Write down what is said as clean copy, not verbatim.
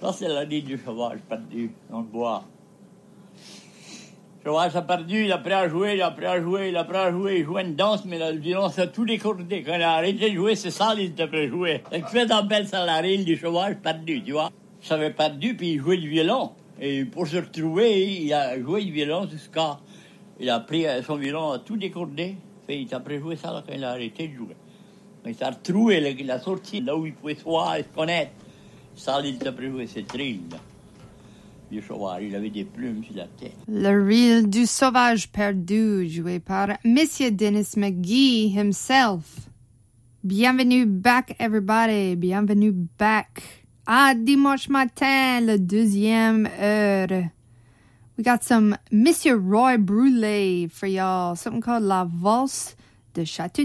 Ça, c'est la rille du sauvage perdu dans le bois. Le sauvage a perdu, il a pris à jouer, il jouait une danse, mais le violon s'est tout décordé. Quand il a arrêté de jouer, c'est ça, il était prêt à jouer. Et que fait d'appel, c'est la rille du sauvage perdu, tu vois. Il s'avait perdu, puis il jouait du violon. Et pour se retrouver, il a joué du violon jusqu'à... Il a pris son violon, a tout décordé, et il a prêt à jouer ça là, quand il a arrêté de jouer. Il s'est retrouvé, il a sorti là où il pouvait se voir et se connaître. Ça, il était prêt à jouer cette rille, là. Du sauvage, il avait des plumes sur la tête. Le reel du sauvage perdu, joué par Monsieur Dennis McGee himself. Bienvenue back, everybody. Bienvenue back. À dimanche matin, le 2e heure. We got some Monsieur Roy Brulé for y'all. Something called La Valse de Chateau